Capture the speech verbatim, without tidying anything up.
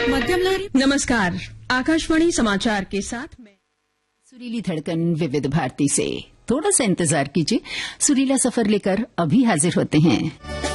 मध्यम लहरी। नमस्कार, आकाशवाणी समाचार के साथ मैं सुरीली धड़कन विविध भारती से। थोड़ा सा इंतजार कीजिए, सुरीला सफर लेकर अभी हाजिर होते हैं।